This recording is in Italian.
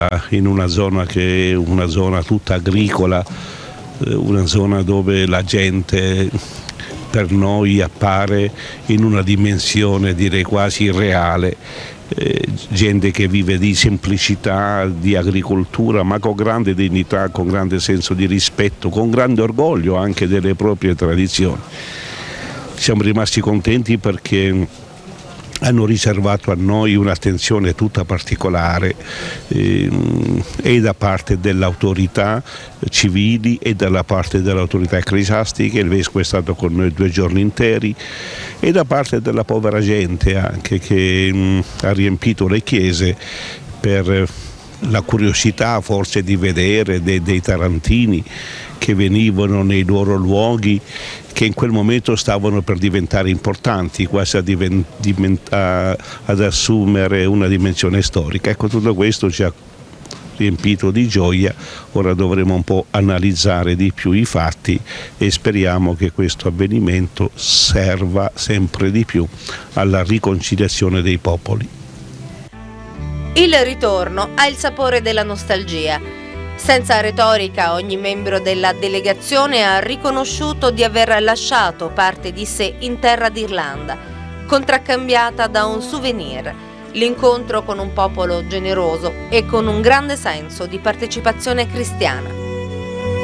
in una zona che è una zona tutta agricola, una zona dove la gente per noi appare in una dimensione direi quasi irreale, gente che vive di semplicità, di agricoltura, ma con grande dignità, con grande senso di rispetto, con grande orgoglio anche delle proprie tradizioni. Siamo rimasti contenti perché hanno riservato a noi un'attenzione tutta particolare e da parte delle autorità civili e dalla parte delle autorità ecclesiastiche. Il vescovo è stato con noi 2 giorni interi, e da parte della povera gente anche, che ha riempito le chiese per la curiosità forse di vedere dei tarantini che venivano nei loro luoghi, che in quel momento stavano per diventare importanti, quasi ad assumere una dimensione storica. Ecco, tutto questo ci ha riempito di gioia. Ora dovremo un po' analizzare di più i fatti e speriamo che questo avvenimento serva sempre di più alla riconciliazione dei popoli. Il ritorno ha il sapore della nostalgia. Senza retorica, ogni membro della delegazione ha riconosciuto di aver lasciato parte di sé in terra d'Irlanda, contraccambiata da un souvenir, l'incontro con un popolo generoso e con un grande senso di partecipazione cristiana.